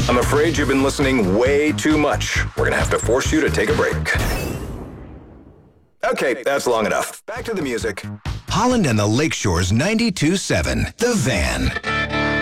I'm afraid you've been listening way too much. We're going to have to force you to take a break. Okay, that's long enough. Back to the music. Holland and the Lakeshore's 92.7, The Van.